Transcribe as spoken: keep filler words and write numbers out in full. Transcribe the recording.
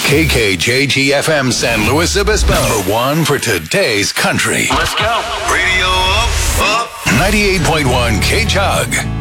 K K J G F M San Luis Obispo. Number one for today's country. Let's go. Radio up, up. ninety-eight point one K-Chug.